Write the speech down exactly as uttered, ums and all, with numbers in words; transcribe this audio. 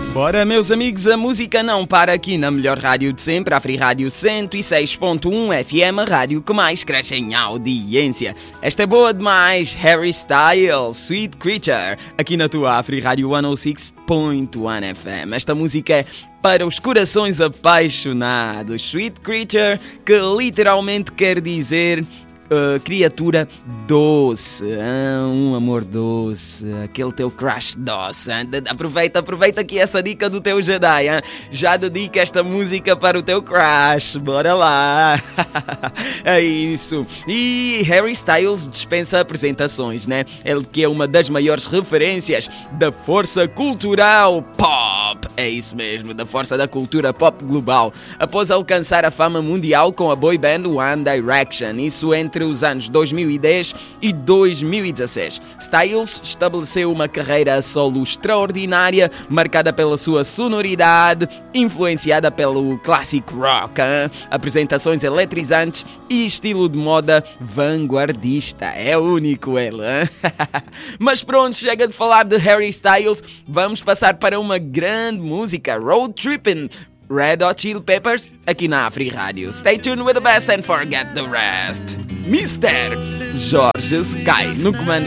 Bora, meus amigos, a música não para aqui na melhor rádio de sempre, a Free Rádio cento e seis ponto um F M, a rádio que mais cresce em audiência. Esta é boa demais, Harry Styles, Sweet Creature, aqui na tua Free Rádio cento e seis ponto um F M. Esta música é para os corações apaixonados, Sweet Creature, que literalmente quer dizer... Uh, criatura doce, ah, um amor doce, aquele teu crush doce. Ah, aproveita, aproveita aqui essa dica do teu Jedi. Ah, já dedica esta música para o teu crush, bora lá. É isso. E Harry Styles dispensa apresentações, né? Ele que é uma das maiores referências da força cultural pop. É isso mesmo, da força da cultura pop global. Após alcançar a fama mundial com a boy band One Direction, isso entre os anos dois mil e dez e dois mil e dezasseis. Styles estabeleceu uma carreira a solo extraordinária, marcada pela sua sonoridade, influenciada pelo clássico rock, hein? Apresentações eletrizantes e estilo de moda vanguardista. É único ele, hein? Mas pronto, chega de falar de Harry Styles, vamos passar para uma grande música, Road Trippin', Red Hot Chili Peppers, aqui na Free Rádio. Stay tuned with the best and forget the rest. mister Jorge Sky no comando.